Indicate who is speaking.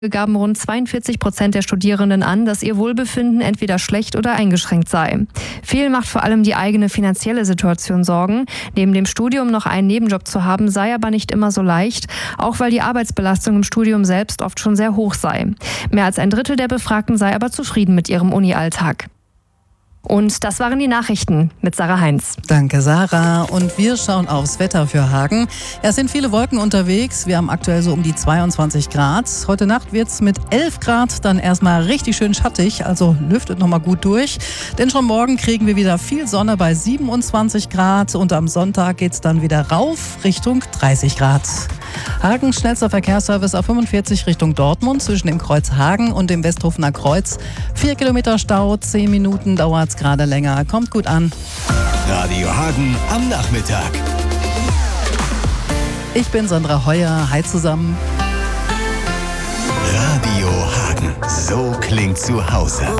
Speaker 1: gaben rund 42% der Studierenden an, dass ihr Wohlbefinden entweder schlecht oder eingeschränkt sei. Vielen macht vor allem die eigene finanzielle Situation Sorgen. Neben dem Studium noch einen Nebenjob zu haben, sei aber nicht immer so leicht, auch weil die Arbeitsbelastung im Studium selbst oft schon sehr hoch sei. Mehr als ein Drittel der Befragten sei aber zufrieden mit ihrem Uni-Alltag. Und das waren die Nachrichten mit Sarah Heinz.
Speaker 2: Danke, Sarah. Und wir schauen aufs Wetter für Hagen. Es sind viele Wolken unterwegs. Wir haben aktuell so um die 22 Grad. Heute Nacht wird es mit 11 Grad dann erstmal richtig schön schattig. Also lüftet nochmal gut durch. Denn schon morgen kriegen wir wieder viel Sonne bei 27 Grad. Und am Sonntag geht es dann wieder rauf Richtung 30 Grad. Hagen, schnellster Verkehrsservice A45 Richtung Dortmund zwischen dem Kreuz Hagen und dem Westhofener Kreuz. 4 Kilometer Stau, 10 Minuten dauert es gerade länger. Kommt gut an.
Speaker 3: Radio Hagen am Nachmittag.
Speaker 2: Ich bin Sandra Heuer. Hi zusammen.
Speaker 3: Radio Hagen. So klingt zu Hause.